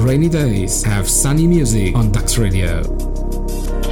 rainy days, have sunny music on Dux Radio.